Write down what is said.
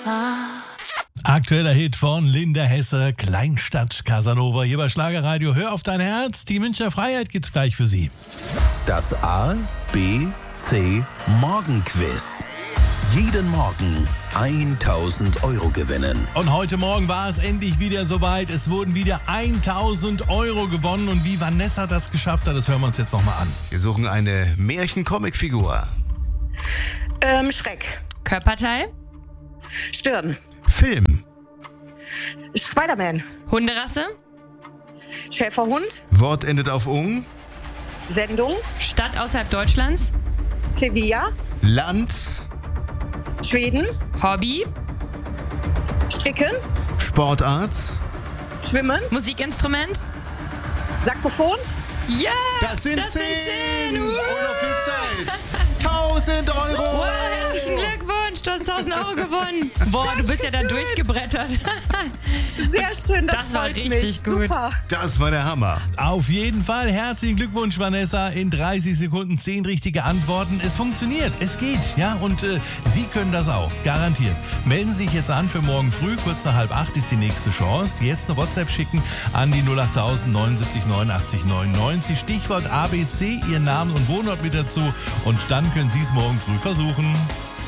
Aktueller Hit von Linda Hesse, Kleinstadt Casanova, hier bei Schlagerradio. Hör auf dein Herz, die Münchner Freiheit gibt's gleich für Sie. Das A, B, C Morgenquiz. Jeden Morgen 1.000 Euro gewinnen. Und heute Morgen war es endlich wieder soweit. Es wurden wieder 1.000 Euro gewonnen. Und wie Vanessa das geschafft hat, das hören wir uns jetzt nochmal an. Wir suchen eine Märchen-Comic-Figur. Schreck. Körperteil? Stirn. Film. Spider-Man. Hunderasse? Schäferhund. Wort endet auf ung. Sendung. Stadt außerhalb Deutschlands? Sevilla. Land. Schweden. Hobby? Stricken. Sportart. Schwimmen. Musikinstrument? Saxophon. Ja! Das sind 10. Und noch viel Zeit. 1.000 Euro. Wow, herzlichen Glückwunsch, du hast 1.000 Euro gewonnen. Boah, du bist ja da durchgebrettert. Sehr schön, Das war freut richtig mich. gut. Super. Das war der Hammer. Auf jeden Fall herzlichen Glückwunsch, Vanessa. In 30 Sekunden 10 richtige Antworten. Es funktioniert, es geht, ja. Und Sie können das auch, garantiert. Melden Sie sich jetzt an für morgen früh, kurz nach 7:30 ist die nächste Chance. Jetzt eine WhatsApp schicken an die 08000 79 89 99. Stichwort ABC, Ihren Namen und Wohnort mit dazu. Und dann können Sie es morgen früh versuchen.